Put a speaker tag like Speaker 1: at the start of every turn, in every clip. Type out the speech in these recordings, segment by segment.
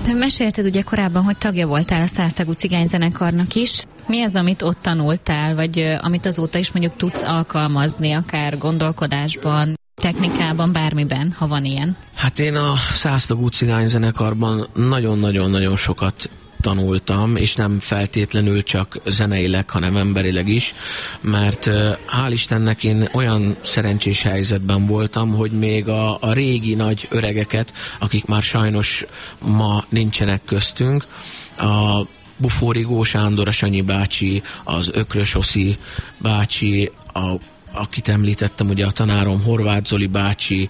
Speaker 1: Mesélted ugye korábban, hogy tagja voltál a 100 tagú cigányzenekarnak is. Mi az, amit ott tanultál, vagy amit azóta is mondjuk tudsz alkalmazni, akár gondolkodásban, technikában, bármiben, ha van ilyen?
Speaker 2: Hát én a 100 tagú cigányzenekarban nagyon-nagyon-nagyon sokat tanultam, és nem feltétlenül csak zeneileg, hanem emberileg is, mert hál' Istennek én olyan szerencsés helyzetben voltam, hogy még a régi nagy öregeket, akik már sajnos ma nincsenek köztünk, a Bufórigó Sándor, a Sanyi bácsi, az Ökrös Oszi bácsi, akit említettem, ugye a tanárom Horváth Zoli bácsi,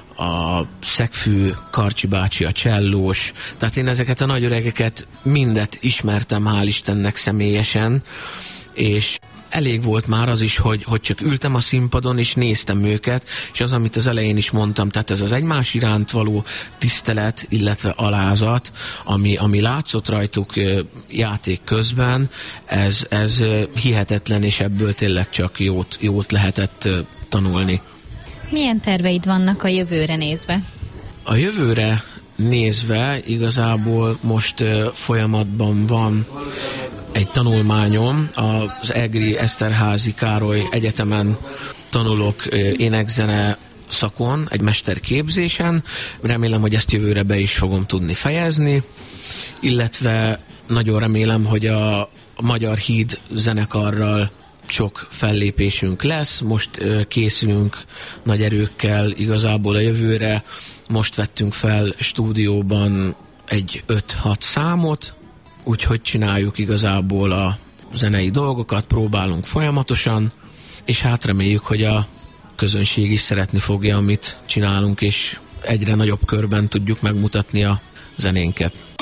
Speaker 2: a Szegfű Karcsi bácsi, a csellós, tehát én ezeket a nagy öregeket mindet ismertem, hál' Istennek személyesen, és elég volt már az is, hogy csak ültem a színpadon, és néztem őket, és az, amit az elején is mondtam, tehát ez az egymás iránt való tisztelet, illetve alázat, ami látszott rajtuk játék közben, ez hihetetlen, és ebből tényleg csak jót lehetett tanulni.
Speaker 1: Milyen terveid vannak a jövőre nézve?
Speaker 2: A jövőre nézve igazából most folyamatban van egy tanulmányom, az Egri Eszterházy Károly Egyetemen tanulok énekzene szakon, egy mesterképzésen. Remélem, hogy ezt jövőre be is fogom tudni fejezni, illetve nagyon remélem, hogy a Magyar Híd zenekarral sok fellépésünk lesz. Most készülünk nagy erőkkel igazából a jövőre. Most vettünk fel stúdióban egy 5-6 számot, úgyhogy csináljuk igazából a zenei dolgokat, próbálunk folyamatosan, és hát reméljük, hogy a közönség is szeretni fogja, amit csinálunk, és egyre nagyobb körben tudjuk megmutatni a zenénket.